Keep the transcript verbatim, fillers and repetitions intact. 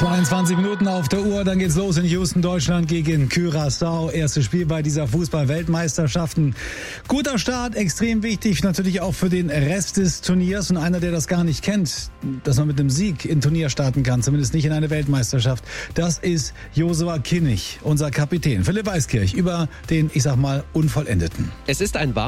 zweiundzwanzig Minuten auf der Uhr, dann geht's los in Houston, Deutschland gegen Curaçao. Erstes Spiel bei dieser Fußball-Weltmeisterschaften. Guter Start, extrem wichtig, natürlich auch für den Rest des Turniers. Und einer, der das gar nicht kennt, dass man mit einem Sieg in Turnier starten kann, zumindest nicht in eine Weltmeisterschaft, das ist Josua Kimmich, unser Kapitän. Philipp Weiskirch über den, ich sag mal, Unvollendeten. Es ist ein warm